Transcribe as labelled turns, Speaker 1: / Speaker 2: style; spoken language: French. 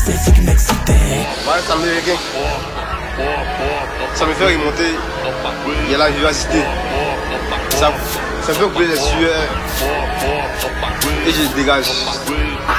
Speaker 1: c'est ce qui m'excitait.
Speaker 2: Ouais, ça américain. Ça me fait remonter. Il y a la vivacité. Ça fait couler les sueurs. Et je dégage.